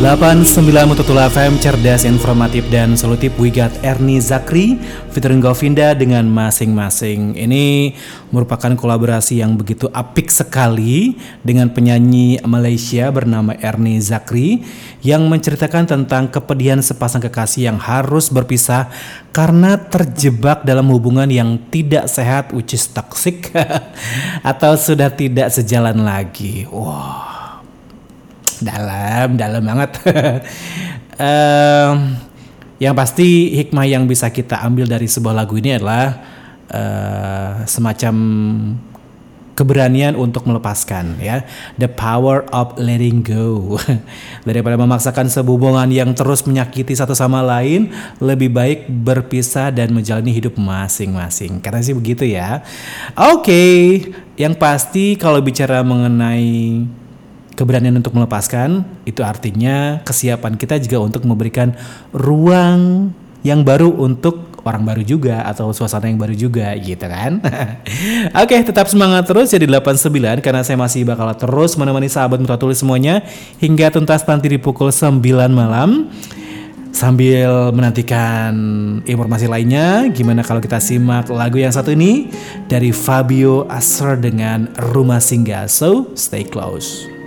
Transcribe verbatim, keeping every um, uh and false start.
delapan puluh sembilan Mututul F M, cerdas, informatif, dan solutif. We got Ernie Zakri featuring Govinda dengan Masing-Masing. Ini merupakan kolaborasi yang begitu apik sekali dengan penyanyi Malaysia bernama Ernie Zakri yang menceritakan tentang kepedihan sepasang kekasih yang harus berpisah karena terjebak dalam hubungan yang tidak sehat, which is toxic atau sudah tidak sejalan lagi. Wow, dalam dalam banget. um, yang pasti hikmah yang bisa kita ambil dari sebuah lagu ini adalah uh, semacam keberanian untuk melepaskan, ya, the power of letting go. Daripada memaksakan sebuah hubungan yang terus menyakiti satu sama lain, lebih baik berpisah dan menjalani hidup masing-masing. Karena sih begitu ya. Oke, okay. Yang pasti kalau bicara mengenai keberanian untuk melepaskan, itu artinya kesiapan kita juga untuk memberikan ruang yang baru untuk orang baru juga atau suasana yang baru juga, gitu kan. Oke, okay, tetap semangat terus ya di delapan puluh sembilan karena saya masih bakal terus menemani sahabat Mutua Tulis semuanya hingga tuntas nanti di pukul sembilan malam. Sambil menantikan informasi lainnya, gimana kalau kita simak lagu yang satu ini dari Fabio Asher dengan Rumah Singgah. So, stay close.